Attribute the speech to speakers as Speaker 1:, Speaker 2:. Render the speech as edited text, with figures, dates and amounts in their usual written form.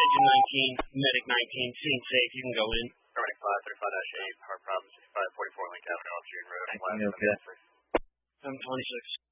Speaker 1: Engine 19, Medic 19, scene safe, you can go in.
Speaker 2: Paramedic 5, 35-8, heart problem, 6544 Link Avenue off June Road.
Speaker 3: 19, okay.
Speaker 1: 726.